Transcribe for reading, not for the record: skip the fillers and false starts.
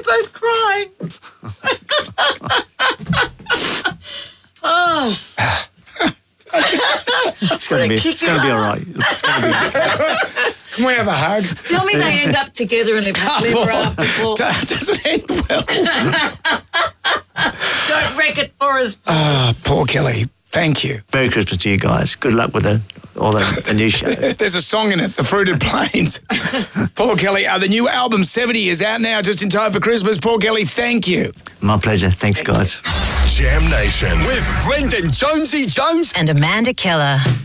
both crying. Oh. It's going to be all right. It's going to be okay. Can we have a hug? Tell me they end up together and live happily ever after. Paul. Doesn't end well. Don't wreck it for us. Paul Kelly, thank you. Merry Christmas to you guys. Good luck with the new show. There's a song in it, The Fruited Plains. Paul Kelly, the new album 70 is out now just in time for Christmas. Paul Kelly, thank you. My pleasure. Thanks, guys. Jam Nation with Brendan Jonesy Jones and Amanda Keller.